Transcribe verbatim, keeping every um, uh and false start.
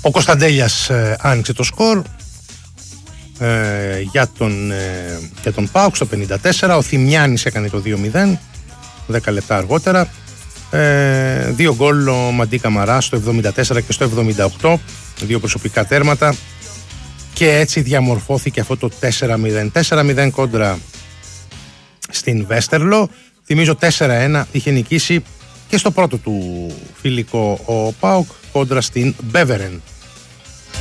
Ο Κωνσταντέλιας ε, άνοιξε το σκορ ε, για τον, ε, για τον ΠΑΟΚ στο πενήντα τέσσερα. Ο Θημιάνης έκανε το δύο μηδέν δέκα λεπτά αργότερα. Ε, δύο γκολ ο Μαντί Καμαρά στο εβδομήντα τέσσερα και στο εβδομήντα οκτώ, δύο προσωπικά τέρματα, και έτσι διαμορφώθηκε αυτό το τέσσερα μηδέν. τέσσερα μηδέν κόντρα στην Βέστερλο. Θυμίζω τέσσερα ένα είχε νικήσει και στο πρώτο του φιλικό ο ΠΑΟΚ κόντρα στην Μπέβερεν.